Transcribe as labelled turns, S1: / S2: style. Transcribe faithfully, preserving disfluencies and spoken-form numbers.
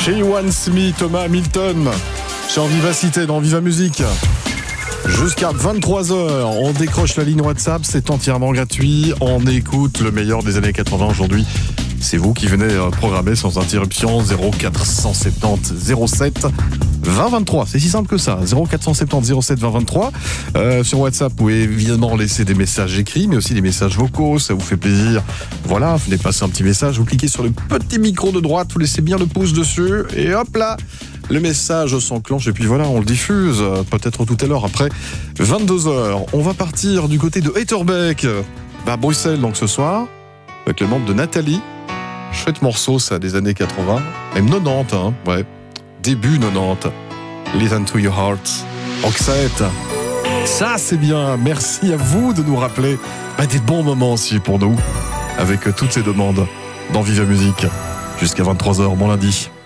S1: She Wants Me, Thomas Hamilton. C'est en vivacité dans Viva Musique. Jusqu'à vingt-trois heures, on décroche la ligne WhatsApp, c'est entièrement gratuit. On écoute le meilleur des années quatre-vingts aujourd'hui. C'est vous qui venez programmer sans interruption. Zéro quatre cent soixante-dix zéro sept vingt vingt-trois. C'est si simple que ça. Zéro quatre cent soixante-dix zéro sept vingt vingt-trois. Euh, sur WhatsApp, vous pouvez évidemment laisser des messages écrits, mais aussi des messages vocaux. Ça vous fait plaisir. Voilà, venez passer un petit message. Vous cliquez sur le petit micro de droite, vous laissez bien le pouce dessus, et hop là, le message s'enclenche. Et puis voilà, on le diffuse. Peut-être tout à l'heure après vingt-deux heures. On va partir du côté de Etterbeek, à Bruxelles, donc ce soir, avec le membre de Nathalie. Chouette morceau, ça, des années quatre-vingts. Même quatre-vingt-dix, hein, ouais. Début quatre-vingt-dix. Listen to your heart. Oxette. Ça, c'est bien. Merci à vous de nous rappeler bah, des bons moments aussi pour nous, avec toutes ces demandes dans Viva Musique. Jusqu'à vingt-trois heures, bon lundi.